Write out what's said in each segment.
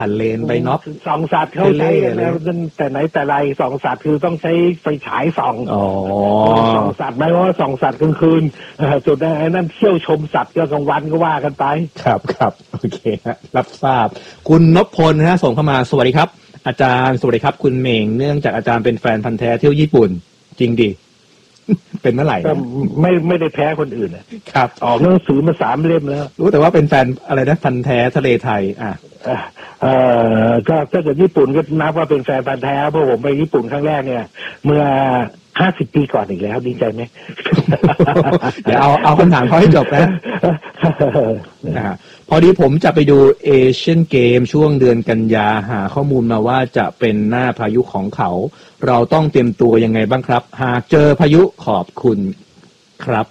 ผ่านเลนไปน็อปส่องสัตว์เขาใช้แต่ไหนแต่ไรส่องสัตว์คือต้องใช้ไฟฉายส่องส่องสัตว์ไม่ว่าส่องสัตว์กลางคืนจุดนั้นเที่ยวชมสัตว์ก็กลางวันก็ว่ากันไปครับโอเครับทราบคุณนพพลส่งเข้ามาสวัสดีครับอาจารย์สวัสดีครับคุณเหม่งเนื่องจากอาจารย์เป็นแฟนพันธุ์แท้เที่ยวญี่ปุ่นจริงดิเป็นเมื่อไหร่ไม่ได้แพ้คนอื่นครับออกหนังสือมา3 เล่มแล้วรู้แต่ว่าเป็นแฟนอะไรนะพันธุ์แท้ทะเลไทยก็ถ้าเกิดญี่ปุ่นก็นับว่าเป็นแฟนพันธุ์แท้เพราะผมไปญี่ปุ่นครั้งแรกเนี่ยเมื่อ50 ปีก่อนอีกแล้วดีใจไหมเดี๋ยวเอาคำถามเขาให้จบนะพอดีผมจะไปดูเอเชียนเกมช่วงเดือนกันยาหาข้อมูลมาว่าจะเป็นหน้าพายุของเขาเราต้องเตรียมตัวยังไงบ้างครับหากเจอพายุขอบคุณครับ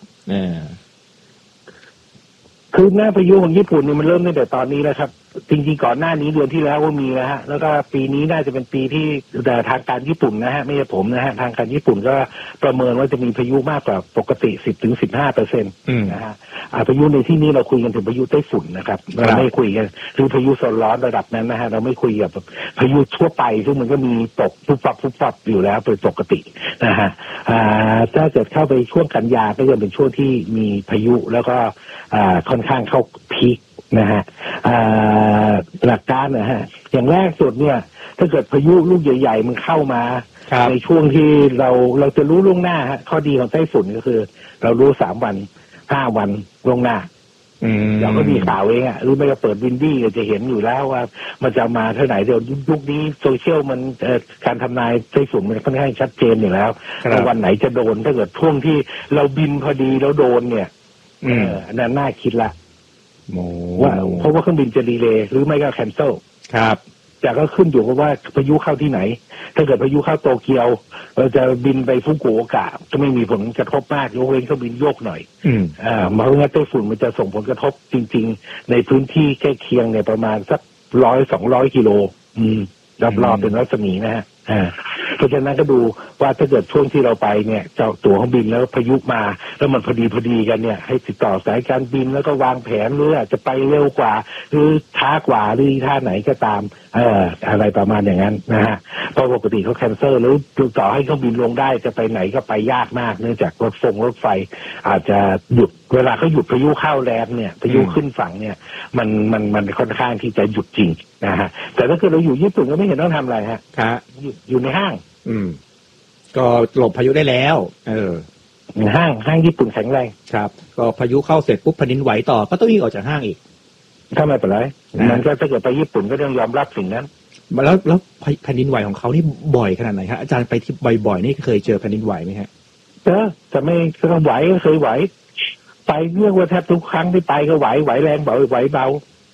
คือหน้าพายุของญี่ปุ่นเนี่ยมันเริ่มตั้งแต่ตอนนี้แล้วครับจริงๆก่อนหน้านี้เดือนที่แล้วก็มีแล้วฮะแล้วก็ปีนี้น่าจะเป็นปีที่ทางการญี่ปุ่นนะฮะไม่ใช่ผมนะฮะทางการญี่ปุ่นก็ประเมินว่าจะมีพายุมากกว่าปกติ 10-15% นะฮะพายุในที่นี้เราคุยกันถึงพายุไต้ฝุ่นนะครับเราไม่คุยกันหรือพายุโซนร้อนระดับนั้นนะฮะเราไม่คุยกับพายุทั่วไปซึ่งมันก็มีตกปุ๊บปับอยู่แล้วเป็นปกตินะฮะถ้าเกิดเข้าไปช่วงกันยาก็จะเป็นช่วงที่มีพายุแล้วก็ค่อนข้างเข้าพีคนะฮะหลักการนะฮะอย่างแรกสุดเนี่ยถ้าเกิดพายุลูกใหญ่ๆมันเข้ามาในช่วงที่เราจะรู้ล่วงหน้าฮะข้อดีของไต้ฝุ่นก็คือเรารู้3 วัน 5 วันล่วงหน้าเราก็มีข่าวเองหรือไม่ก็เปิดวินดี้ก็จะเห็นอยู่แล้วว่ามันจะมาเท่าไหร่เดี๋ยวยุคนี้โซเชียลมันการทำนายไต้ฝุ่นมันค่อนข้างชัดเจนอยู่แล้วว่าวันไหนจะโดนถ้าเกิดช่วงที่เราบินพอดีแล้วโดนเนี่ยนั่นน่าคิดละว่าเพราะว่าเครื่องบินจะดีเลย์หรือไม่ก็แคนเซิลครับแต่ก็ขึ้นอยู่กับว่าพายุเข้าที่ไหนถ้าเกิดพายุเข้าโตเกียวเราจะบินไปฟุกุโอกะจะไม่มีผลกระทบมากยกเว้นเครื่องบินโยกหน่อยเพราะงั้นไต้ฝุ่นมันจะส่งผลกระทบจริงๆในพื้นที่ใกล้เคียงเนี่ยประมาณสัก100-200 กิโลรอบๆเป็นรัศมีนะฮะเพราะฉะนั้นก็ดูว่าถ้าเกิดช่วงที่เราไปเนี่ยเจ้าตั๋วเครื่องบินแล้วพายุมาแล้วมันพอดีกันเนี่ยให้ติดต่อสายการบินแล้วก็วางแผนหรืออาจจะไปเร็วกว่าหรือช้ากว่าหรือท่าไหนก็ตามอะไรประมาณอย่างนั้นนะฮะเพราะปกติเขาแคนเซิลหรือต่อให้เครื่องบินลงได้จะไปไหนก็ไปยากมากเนื่องจากรถไฟอาจจะหยุดเวลาเขาหยุดพายุเข้าแรงเนี่ยพายุขึ้นฝั่งเนี่ยมันค่อนข้างที่จะหยุดจริงนะฮะแต่ถ้าเกิดเราอยู่ญี่ปุ่นก็ไม่เห็นต้องทำอะไรฮะอยู่ในห้างก็หลบพายุได้แล้วห้างญี่ปุ่นแข็งแรงครับก็พายุเข้าเสร็จปุ๊บแผ่นดินไหวต่อก็ต้องวิ่งออกจากห้างอีกถ้าไม่เป็นไรมันก็ถ้าเกิดไปญี่ปุ่นก็ต้องยอมรับสิ่งนั้นแล้วแผ่นดินไหวของเขานี่บ่อยขนาดไหนครับอาจารย์ไปที่บ่อยๆนี่เคยเจอแผ่นดินไหวไหมฮะแต่ไม่ก็ไหวก็เคยไหวไปเรียกว่าแทบทุกครั้งที่ไปก็ไหวแรงเบาไหวเบา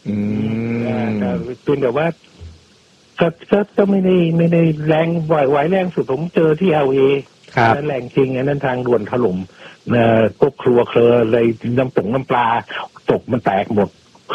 เป็นแต่ว่าก็ไม่ได้แรงไหวแรงสุดผมเจอที่LAนั่นแรงจริงนั่นทางด่วนถล่มพวกครัวเครืออะไรน้ำปลาตกมันแตกหมด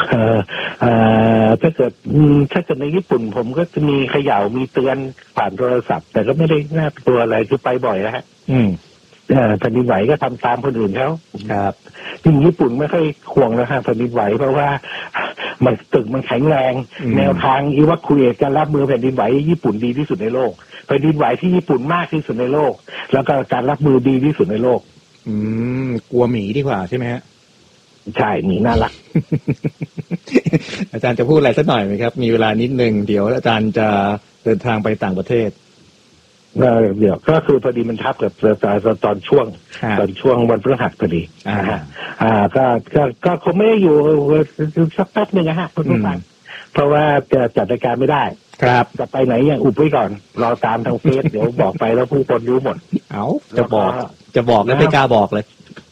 ถ้าเกิดในญี่ปุ่นผมก็จะมีเขย่ามีเตือนผ่านโทรศัพท์แต่ก็ไม่ได้น่าตัวอะไรคือไปบ่อยนะฮะแผ่นดินไหวก็ทำตามคนอื่นเขาครับที่ญี่ปุ่นไม่ค่อยห่วงนะฮะแผ่นดินไหวเพราะว่ามันตึกมันแข็งแรงแนวทางอีวัคคูเอตการรับมือแผ่นดินไหวญี่ปุ่นดีที่สุดในโลกแผ่นดินไหวที่ญี่ปุ่นมากที่สุดในโลกแล้วก็การรับมือดีที่สุดในโลกกลัวหมีดีกว่าใช่ไหมฮะใช่หมีน่ารักอาจารย์จะพูดอะไรสักหน่อยไหมครับมีเวลานิดนึงเดี๋ยวอาจารย์จะเดินทางไปต่างประเทศเดี๋ยวก็คือพอดีมันทับกับตอนช่วงวันพฤหัสพอดีก็คงไม่ได้อยู่สักแป๊บนึงนะฮะคุณผู้ฟังเพราะว่าจะจัดรายการไม่ได้ครับจะไปไหนอย่างอุบไว้ก่อนรอตามทางเฟซเดี๋ยวบอกไปแล้วผู้คนรู้หมดจะบอกแล้วไม่กล้าบอกเลย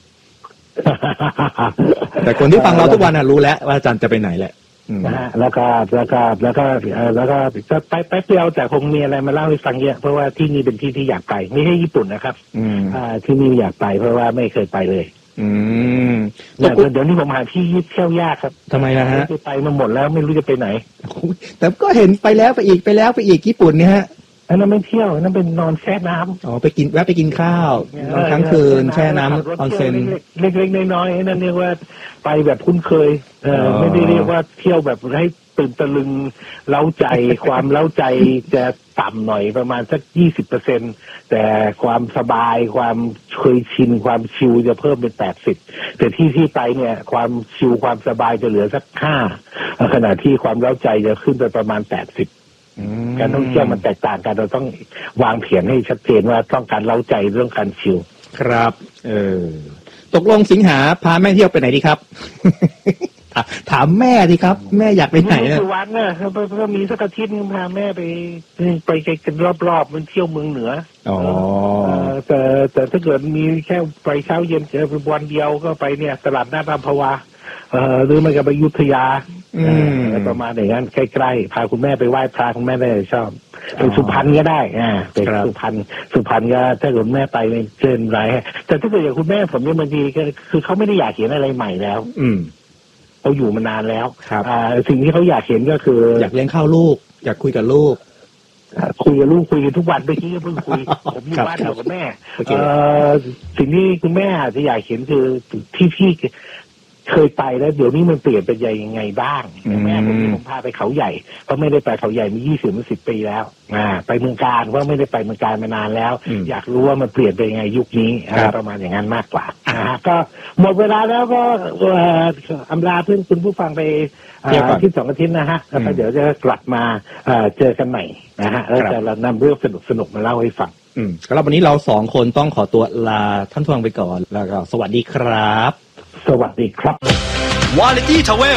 แต่คนที่ฟังเราทุกวันรู้แล้วว่าอาจารย์จะไปไหนแหละนะฮะแล้วก็จะไปแป๊บเดียวแต่คงมีอะไรมาเล่าให้ฟังเยอะเพราะว่าที่นี่เป็นที่ที่อยากไปไม่ใช่ญี่ปุ่นนะครับที่นี่อยากไปเพราะว่าไม่เคยไปเลยเดี๋ยวนี้ผมหาที่เที่ยวยากครับทำไมนะฮะไปมาหมดแล้วไม่รู้จะไปไหนแต่ก็เห็นไปแล้วไปอีกญี่ปุ่นเนี่ยฮะอันนั้นไม่เที่ยวนั่นเป็นนอนแช่น้ำไปกินแวะไปกินข้าวนอนทั้งคืนแช่น้ำออนเซ็นเล็กๆน้อยๆนั่นเรียกว่าไปแบบคุ้นเคยไม่ได้เรียกว่าเที่ยวแบบให้ตื่นตะลึงเล้าใจ ความเล้าใจจะต่ำหน่อยประมาณสัก 20%แต่ความสบายความเคยชินความชิลจะเพิ่มเป็น 80%แต่ที่ไปเนี่ยความชิลความสบายจะเหลือสัก 5ขณะที่ความเล้าใจจะขึ้นไปประมาณ 80การท่องเที่ยวมันแตกต่างกันเราต้องวางแผนให้ชัดเจนว่าต้องการเล้าใจเรื่องการชิลครับตกลงสิงหาพาแม่เที่ยวไปไหนดีครับ ถามแม่ดีครับแม่อยากไปไหนเนี่ยวันน่ะก็มีสักอาทิตย์นึงพาแม่ไปกันรอบๆมันเที่ยวเมืองเหนือแต่ถ้าเกิดมีแค่ไปเช้าเย็นวันเดียวก็ไปเนี่ยตลาดน้าอัมพวาหรือมันก็ไปอยุธยาประมาณอย่างนั้นใกล้ๆพาคุณแม่ไปไหว้พระคุณแม่ได้ชอบไปสุพรรณก็ได้ไปสุพรรณก็ถ้าคุณแม่ไปไม่เกินไรแต่ถ้าเกิดอย่างคุณแม่ผมเนี่ยบางทีก็คือเขาไม่ได้อยากเห็นอะไรใหม่แล้วเขาอยู่มานานแล้วสิ่งที่เขาอยากเห็นก็คืออยากเลี้ยงข้าวลูกอยากคุยกับลูกคุยกับลูกคุยกันทุกวันเมื่อกี้ก็เพิ่งคุยผมอยู่บ้านกับแม่สิ่งที่คุณแม่อาจจะอยากเห็นคือที่พี่เคยไปแล้วเดี๋ยวนี้มันเปลี่ยนไปยังไงบ้างแม่ผมพาไปเขาใหญ่เพราะไม่ได้ไปเขาใหญ่มี20-10 ปีแล้วไปเมืองการเพราะไม่ได้ไปเมืองการมานานแล้วอยากรู้ว่ามันเปลี่ยนไปยังไงยุคนี้ประมาณอย่างนั้นมากกว่าก็หมดเวลาแล้วก็อำลาเพื่อนคุณผู้ฟังไปที่2 อาทิตย์นะฮะแล้วเดี๋ยวจะกลับมาเจอกันใหม่นะฮะแล้วจะนำเรื่องสนุกมาเล่าให้ฟังแล้ววันนี้เรา2 คนต้องขอตัวลาท่านผู้ฟังไปก่อนแล้วก็สวัสดีครับสวัสดีครับ Quality Travel